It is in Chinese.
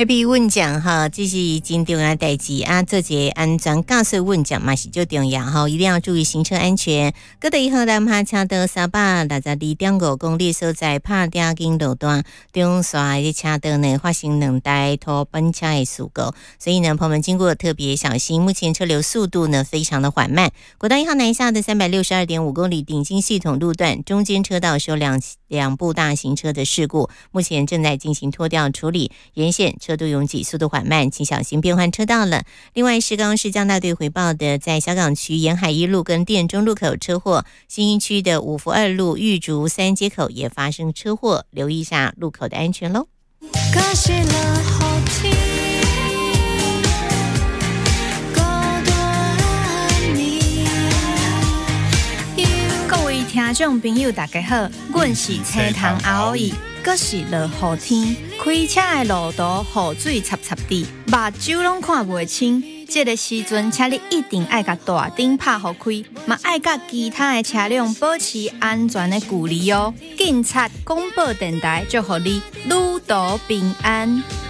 Happy 运奖哈，这是真重要的代志啊！做一个安全驾驶运奖嘛是最重要哈，一定要注意行车安全。各地以后南下车道362.5公里所在拍定经路段中线的车道呢发生2台拖奔车的事故，所以呢，朋友们经过特别小心。目前车流速度呢非常的缓慢。国道1号南下的362.5公里顶新系统路段中间车道是有两部大型车的事故，目前正在进行拖吊处理，沿线车都拥挤，速度缓慢，请小心变换车道了。另外是刚刚市江大队回报的，在小港区沿海一路跟店中路口车祸，新一区的五福2路玉竹3街口也发生车祸，留意一下路口的安全咯。 各位听众朋友大家好，阮是青塘阿姨，阁是落雨天，开车的路途雨水插插地，目睭拢看袂清。这个时阵，请你一定要甲大灯拍好开，嘛要甲其他的车辆保持安全的距离哦。警察广播电台祝福你旅途平安。